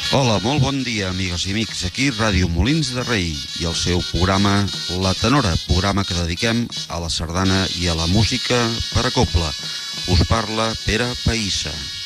Hola, molt bon dia, amigues i amics. Aquí Ràdio Molins de Rei i el seu programa La Tenora, programa que dediquem a la sardana i a la música per a cobla. Us parla Pere Païssa.